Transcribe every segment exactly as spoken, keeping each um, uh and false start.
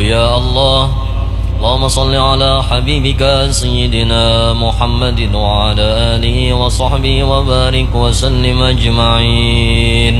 يا الله. اللهم صل على حبيبك سيدنا محمد وعلى آله وصحبه وبارك وسلم أجمعين.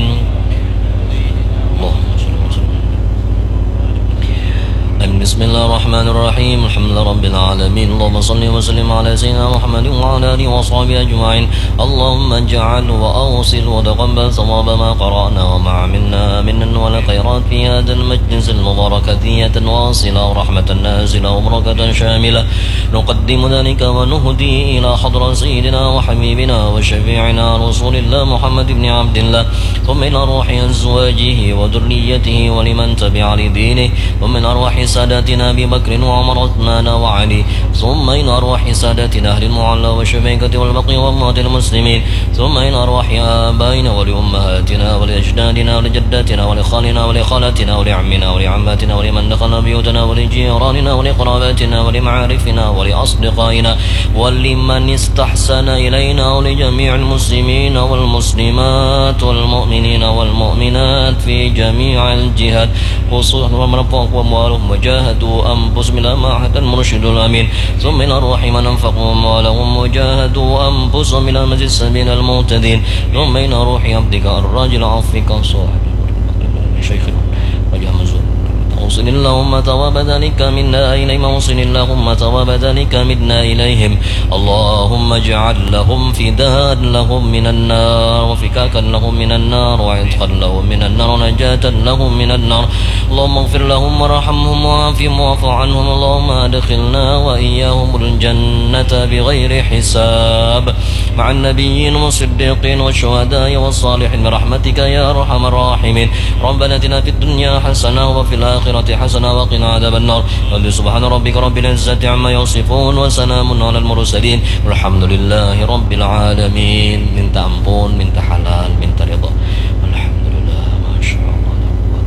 بسم الله الرحمن الرحيم. الحمد لله رب العالمين. اللهم صل وسلم على سيدنا محمد وعلى آله وصحبه أجمعين. اللهم اجعل وأوصل وتقبل ثواب ما قرأنا وما عملنا من والخيرات في هذا المجلس المبارك ثية واصلة ورحمة نازلة وبركة شاملة. نقدم ذلك ونهدي إلى حضرة سيدنا وحبيبنا وشفيعنا رسول الله محمد بن عبد الله، ثم إلى روح أزواجه وذريته ولمن تبع لدينه، ومن أرواح ساداتنا أبي بكر وعمر وعثمان وعلي، ثم إلى أرواح ساداتنا أهل المعلى والشبيكة والبقي وأموات المسلمين، ثم إلى أرواح آبائنا ولأمهاتنا ولأجدادنا ولجداتنا ولخالنا ولخالاتنا ولعمنا ولعماتنا ولمن دخل بيوتنا ولجيراننا ولقراباتنا ولمعارفنا ولأصدقائنا ولمن استحسن إلينا ولجميع المسلمين والمسلمات والمؤمنين والمؤمنات في جميع الجهات، خصوصا ومرفوق وأموالهم وجاهدوا أنفسهم إلى معهد المرشد الأمين، ثم إلى أرواح من أنفقوا أموالهم وجاهدوا أنفسهم إلى مزيد سبيل المهتدين، ثم إلى روح عبدك الراجل عفك صاحب شيخنا وجه مزون. وصل اللهم ثواب ذلك منا إليهم، وصل اللهم ثواب ذلك منا إليهم. اللهم اجعل لهم فداء لهم من النار وفكاكا لهم من النار وعتقا لهم من النار ونجاة لهم من النار. اللهم اغفر لهم وارحمهم وعافهم واعف عنهم. اللهم ادخلنا وإياهم الجنة بغير حساب مع النبيين والصديقين والشهداء والصالحين برحمتك يا أرحم الراحمين. ربنا آتنا في الدنيا حسنة وفي الآخرة حسنة وقنا عذاب النار. سبحان ربك رب العزة عما يصفون وسلام على المرسلين والحمد لله رب العالمين. Minta ampun, minta halal.